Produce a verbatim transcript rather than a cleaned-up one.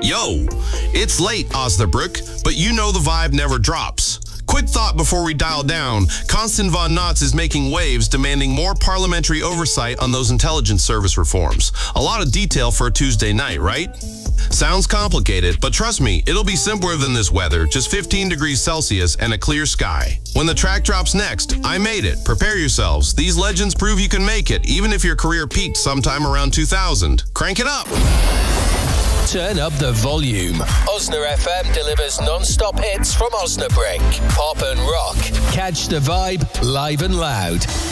Yo, it's late, Osnabrück, but you know the vibe never drops. Quick thought before we dial down. Constant von Notz is making waves, demanding more parliamentary oversight on those intelligence service reforms. A lot of detail for a Tuesday night, right? Sounds complicated, but trust me, it'll be simpler than this weather, just fifteen degrees Celsius and a clear sky. When the track drops next, I made it. Prepare yourselves. These legends prove you can make it, even if your career peaked sometime around two thousand. Crank it up! Turn up the volume. Osna F M delivers non-stop hits from Osnabrück. Pop and rock. Catch the vibe live and loud.